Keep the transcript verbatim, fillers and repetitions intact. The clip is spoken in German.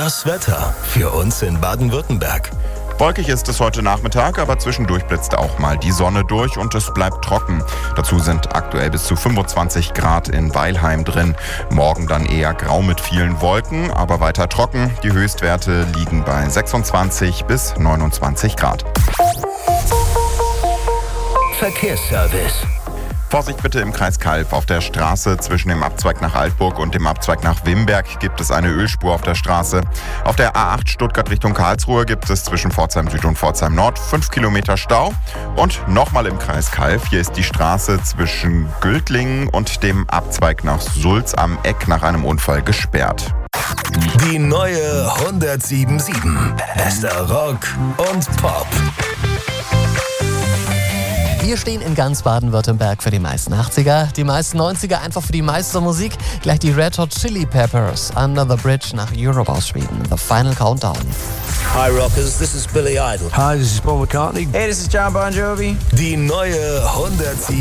Das Wetter für uns in Baden-Württemberg. Wolkig ist es heute Nachmittag, aber zwischendurch blitzt auch mal die Sonne durch und es bleibt trocken. Dazu sind aktuell bis zu fünfundzwanzig Grad in Weilheim drin. Morgen dann eher grau mit vielen Wolken, aber weiter trocken. Die Höchstwerte liegen bei sechsundzwanzig bis neunundzwanzig Grad. Verkehrsservice. Vorsicht bitte im Kreis Calw. Auf der Straße zwischen dem Abzweig nach Altburg und dem Abzweig nach Wimberg gibt es eine Ölspur auf der Straße. Auf der A acht Stuttgart Richtung Karlsruhe gibt es zwischen Pforzheim Süd und Pforzheim Nord fünf Kilometer Stau. Und nochmal im Kreis Calw. Hier ist die Straße zwischen Gültlingen und dem Abzweig nach Sulz am Eck nach einem Unfall gesperrt. Die neue hundertsieben Komma sieben. Bester Rock und Pop. Wir stehen in ganz Baden-Württemberg für die meisten achtziger, die meisten neunziger, einfach für die meiste Musik. Gleich die Red Hot Chili Peppers, Under the Bridge nach Europe aus Schweden, The Final Countdown. Hi Rockers, this is Billy Idol. Hi, this is Paul McCartney. Hey, this is John Bon Jovi. Die neue hundertsieben.